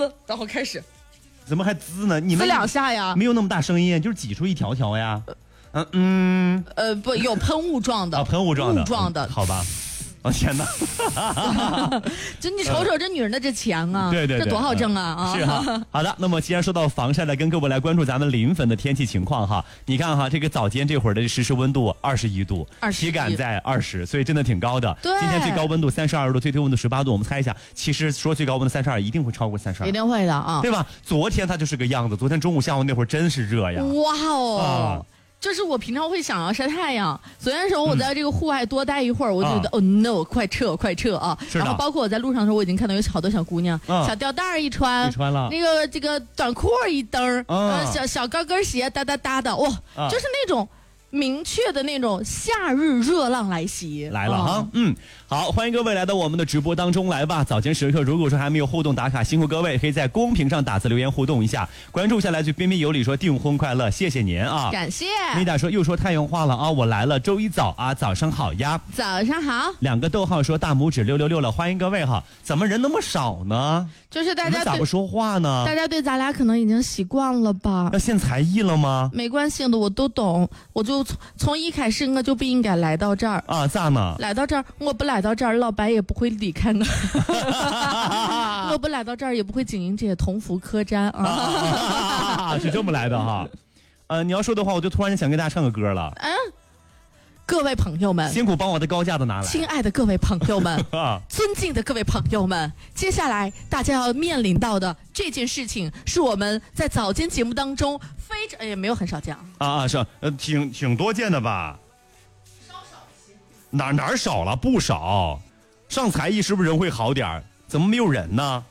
滋，然后开始。 怎么还滋呢？你们滋2下呀？ 没有那么大声音，就是挤出一条条呀。 不，有喷雾状的。 喷雾状的。 雾状的。 好吧。天哪！ 就你瞅瞅这女人的这钱啊， 对， 这多好挣啊！ 是哈。好的，那么既然说到防晒了，跟各位来关注咱们临汾的天气情况哈。你看哈，这个早间这会儿的实时温度21度，体感在20，所以真的挺高的。 对， 今天最高温度32度，最低温度18度。我们猜一下，其实说最高温度32，一定会超过32， 一定会的啊， 对吧？昨天它就是个样子，昨天中午下午那会儿真是热呀！ 哇哦！就是我平常会想要晒太阳，昨天的时候我在这个户外多待一会儿，我就觉得no， 快撤啊！然后包括我在路上的时候，我已经看到有好多小姑娘，小吊带一穿了，那个这个短裤一蹬，小高跟鞋哒哒哒的，哇，就是那种明确的那种夏日热浪来袭来了哈。好，欢迎各位来到我们的直播当中来吧。早间时刻，如果说还没有互动打卡，辛苦各位可以在公屏上打字留言互动一下，关注下来就彬彬有礼说订婚快乐，谢谢您啊， 感谢。 米达说又说太阳话了啊，我来了，周一早啊，早上好呀， 早上好。 2个逗号说大拇指666了，欢迎各位哈。怎么人那么少呢？ 就是大家咋不说话呢？ 大家对咱俩可能已经习惯了吧？ 要献才艺了吗？ 没关系的，我都懂。我就从一开始我就不应该来到这儿啊，咋呢？ 来到这儿，我不来到这儿，老白也不会离开我。我不来到这儿，也不会经营这些同福客栈啊。 是这么来的哈。你要说的话，我就突然间想跟大家唱个歌了。 各位朋友们， 辛苦帮我的高价都拿来。 亲爱的各位朋友们，尊敬的各位朋友们，接下来大家要面临到的这件事情，是我们在早间节目当中也没有很少见是挺多见的吧？ 稍一些。 哪少了？不少。上才艺是不是人会好点儿？怎么没有人呢？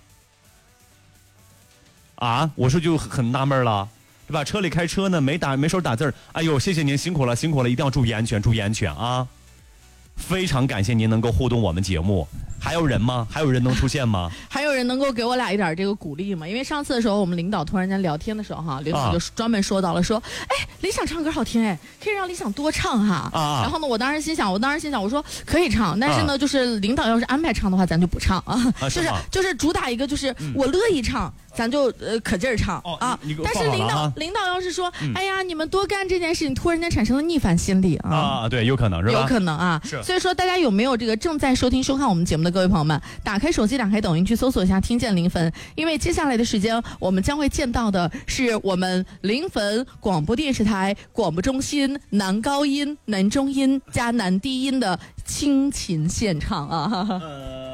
我说就很纳闷了。对吧？车里开车呢，没手打字儿。哎呦，谢谢您，辛苦了，一定要注意安全啊！非常感谢您能够互动我们节目。还有人吗？还有人能出现吗？ 还有人能够给我俩一点这个鼓励吗？因为上次的时候，我们领导突然间聊天的时候哈，领导就专门说到了说，理想唱歌好听可以让理想多唱哈。然后呢，我当时心想，我说可以唱，但是呢，就是领导要是安排唱的话，咱就不唱啊。就是主打一个就是我乐意唱，咱就可劲儿唱啊。但是领导要是说，哎呀，你们多干这件事情，突然间产生了逆反心理啊。 对，有可能是吧？ 有可能啊。所以说，大家有没有这个正在收看我们节目的各位朋友们，打开手机，打开抖音去搜索一下听见临汾，因为接下来的时间我们将会见到的是我们临汾广播电视台广播中心男高音、男中音加男低音的倾情献唱啊。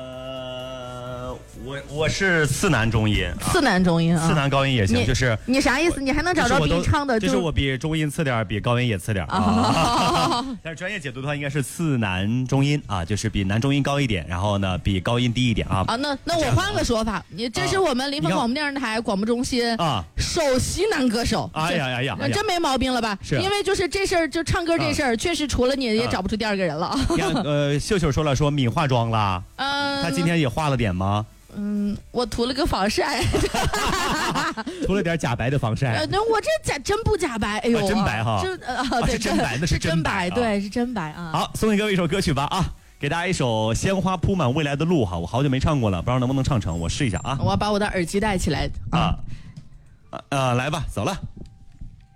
我是次男中音， 次男中音次男高音也行，就是你啥意思？你还能找着比你唱的？ 就是我比中音次点，比高音也次点但是专业解读的话，应该是次男中音啊，就是比男中音高一点，然后呢比高音低一点啊。 那我换个说法，这是我们临汾广播电视台广播中心首席男歌手。 哎呀， 真没毛病了吧？因为就是这事儿，就唱歌这事儿，确实除了你也找不出第二个人了。 秀秀说敏化妆了，他今天也化了点吗？ 我涂了个防晒， 涂了点假白的防晒。 我这真不假白，哎呦， 真白哈， 是真白， 那是真白， 对，是真白啊。 好，送给各位一首歌曲吧啊，给大家一首《鲜花铺满未来的路》哈，我好久没唱过了，不知道能不能唱成，我试一下啊。 我要把我的耳机戴起来来吧，走了。